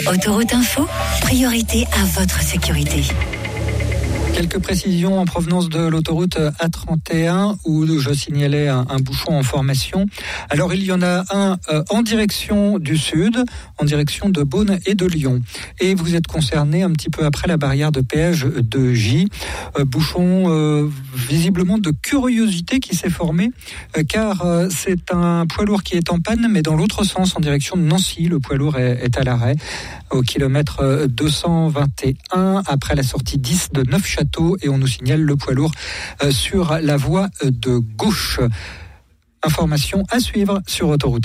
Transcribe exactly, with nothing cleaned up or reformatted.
Autoroute Info, priorité à votre sécurité. Quelques précisions en provenance de l'autoroute A trente et un où je signalais un, un bouchon en formation. Alors il y en a un euh, en direction du sud, en direction de Beaune et de Lyon. Et vous êtes concerné un petit peu après la barrière de péage de J. Euh, bouchon euh, visiblement de curiosité qui s'est formé, euh, car euh, c'est un poids lourd qui est en panne, mais dans l'autre sens, en direction de Nancy. Le poids lourd est, est à l'arrêt au kilomètre deux cent vingt et un, après la sortie dix de Neufchâteau, et on nous signale le poids lourd euh, sur la voie de gauche. Information à suivre sur Autoroute.